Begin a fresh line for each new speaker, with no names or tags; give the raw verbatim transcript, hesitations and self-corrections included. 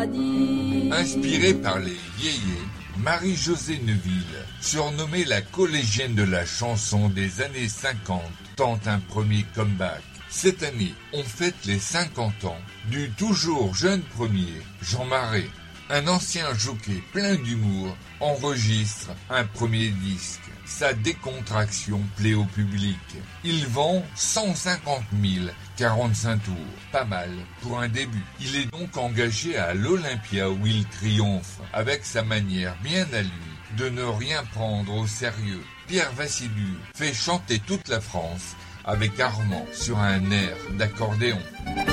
paradis.
Inspirée par les Yéyés, Marie-Josée Neuville, surnommée la collégienne de la chanson des années cinquante, tente un premier comeback. Cette année, on fête les cinquante ans du toujours jeune premier, Jean Marais. Un ancien jockey plein d'humour enregistre un premier disque. Sa décontraction plaît au public. Il vend cent cinquante mille quarante-cinq tours, pas mal pour un début. Il est donc engagé à l'Olympia où il triomphe, avec sa manière bien à lui de ne rien prendre au sérieux. Pierre Vassilou fait chanter toute la France avec Armand sur un air d'accordéon.